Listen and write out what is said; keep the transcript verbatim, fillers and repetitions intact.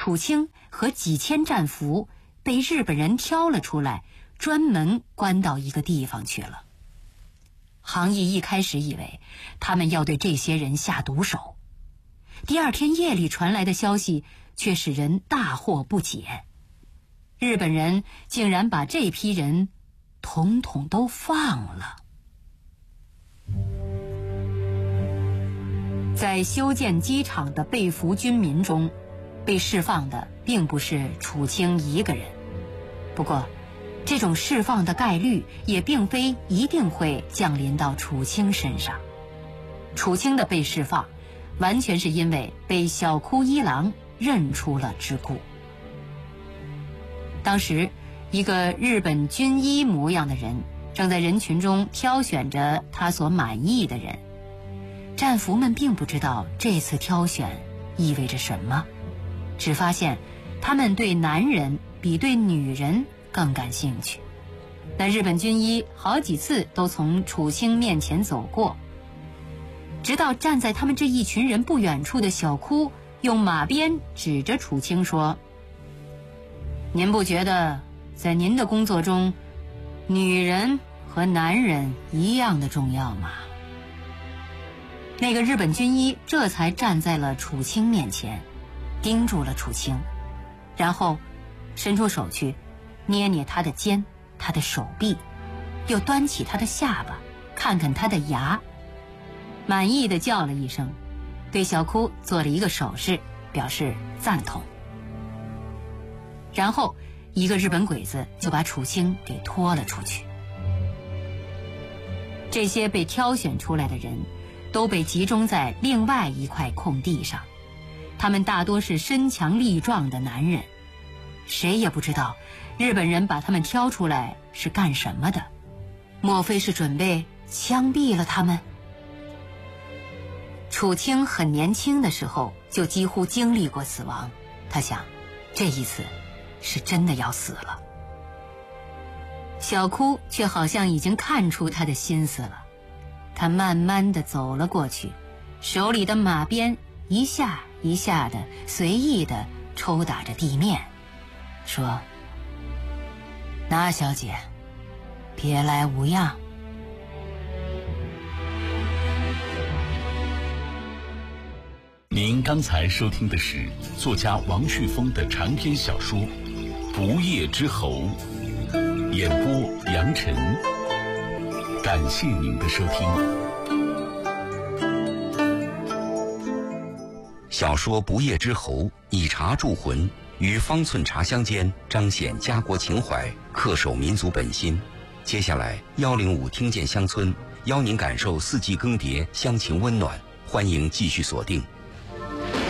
楚清和几千战俘被日本人挑了出来，专门关到一个地方去了。杭义一开始以为他们要对这些人下毒手，第二天夜里传来的消息却使人大惑不解，日本人竟然把这批人统统都放了。在修建机场的被俘军民中，被释放的并不是楚清一个人。不过这种释放的概率也并非一定会降临到楚清身上。楚清的被释放完全是因为被小哭一郎认出了之故。当时一个日本军医模样的人正在人群中挑选着他所满意的人，战俘们并不知道这次挑选意味着什么，只发现他们对男人比对女人更感兴趣。那日本军医好几次都从楚清面前走过，直到站在他们这一群人不远处的小哭用马鞭指着楚清说：“您不觉得在您的工作中，女人和男人一样的重要吗？”那个日本军医这才站在了楚清面前，盯住了楚清，然后伸出手去捏捏他的肩，他的手臂，又端起他的下巴，看看他的牙，满意的叫了一声，对小哭做了一个手势，表示赞同。然后一个日本鬼子就把楚清给拖了出去。这些被挑选出来的人都被集中在另外一块空地上，他们大多是身强力壮的男人，谁也不知道日本人把他们挑出来是干什么的，莫非是准备枪毙了他们？楚清很年轻的时候就几乎经历过死亡，他想这一次是真的要死了。小哭却好像已经看出他的心思了，他慢慢地走了过去，手里的马鞭一下一下的随意地抽打着地面，说：“那小姐，别来无恙。” 您刚才收听的是作家王旭峰的长篇小说《不夜之侯》，演播杨晨。感谢您的收听。 小说《不夜之侯》以茶铸魂，于方寸茶香间彰显家国情怀，恪守民族本心。接下来幺零五听见乡村邀您感受四季更迭，乡情温暖，欢迎继续锁定。